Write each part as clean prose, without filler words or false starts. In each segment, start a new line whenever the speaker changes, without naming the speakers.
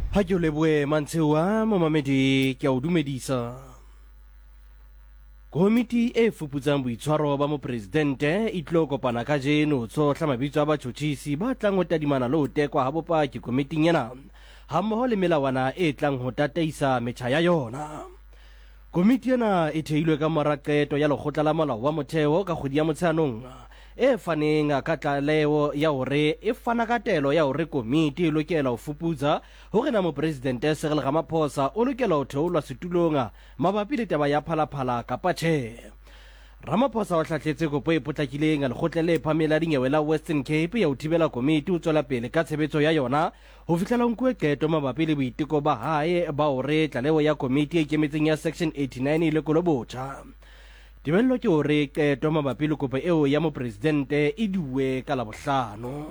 Ha ke leboe Mantshewa momamedi ke a o dumedisa. Komiti e fuputsang boitshwaro ba mopresidente e tlo kopana ka jeno tsohla mabitso a batjhotjhisi ba tlang ho tadimana le ho tekwa ha bopaki komiting ena hammoho le melawana e tlang ho tataisa metjha ya yona. Komiti ena e theilwe ka mora qeto ya lekgotla la molao wa motheo ka kgwedi ya Motsheanong e faneng ka tlaleho ya hore e fana ka telo ya hore komiti e lokela ho fuputsa hore na mopresidente Cyril Ramaphosa o lokela ho theolwa setulong mabapi le taba ya phalaphala kapa tjhe. Ramaphosa o hlahletse kopo e potlakileng lekgotla le phamela dinyewe la Western Cape ya ho thibela komiti ho tswela pele ka tshebetso ya yona ho fihlela nkuwe qeto mabapi le boiteko ba hae ba hore tlaleho ya komiti e ikemetseng ya section 89 e lekolo botjha. Tibello ke hore qeto mabapi le kopo eo ya mopresidente e duwe ka Labohlano.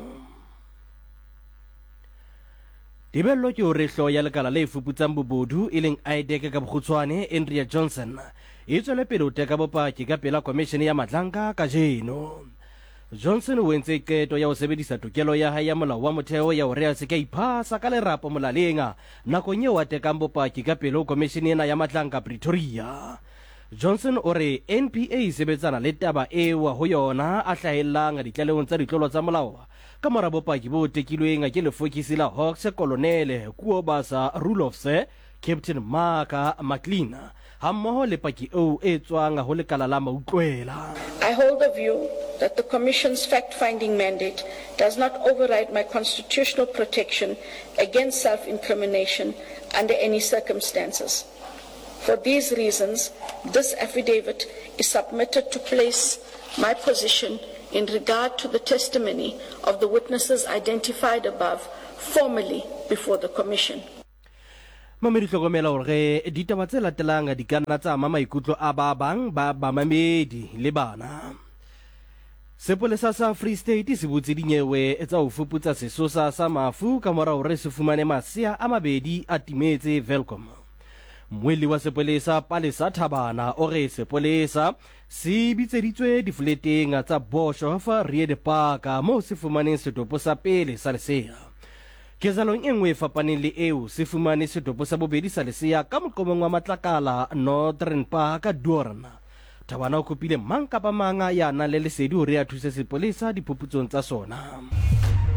Tibello ke hore hlo ya lekala le fuputsang bobodu e leng IDEC ka bokgutshwane Andrea Johnson e tswele pele ho teka bopaki ka pela komishene ya Matlanka ka jeno. Johnson o entse qeto ya ho sebedisa tokelo ya hae ya molao wa motheo ya hore a se ka iphasa ka lerapo molaleng nakong eo a tekang bopaki ka pele ho komishene ena ya Matlanka Pretoria. Johnson o re NPA e sebetsana le taba eo ho yona a hlahellang ditlalehong tsa ditlolo tsa molao ka mora bopaki bo tekilweng ke lefokisi la Hawks Kolonele Kuobasa Rulofse Captain Marka McLean hammoho le paki eo e tswang ho lekala la mautlwela.
I hold the view that the Commission's fact-finding mandate does not override my constitutional protection against self-incrimination under any circumstances. For these reasons, this affidavit is submitted to place my position in regard to the testimony of the witnesses identified above formally before the Commission.
Mamedi hlokomela hore ditaba tse latelang di ka nna tsa ama maikutlo a ba bang ba bamamedi le bana. Sepolesa sa Free State se butse dinyewe tsa ho fuputsa sesosa sa mafu ka mora hore se fumane masea a mabedi a timetse Velcom. Mweli wa sepolesa Palesa Thabana o re sepolesa se bitseditswe difleteng tsa Boshoff Riede Park moo se fumaneng setopo sa pele sa lesea. Kezalong e nngwe e fapaneng le eo se fumane setopo sa bobedi sa lesea ka moqomong wa Matlakala Northern Park Doorn. Thabana o kopile mang kapa mang ya nang le lesedi hore a thuse sepolesa diphuputsong tsa sona.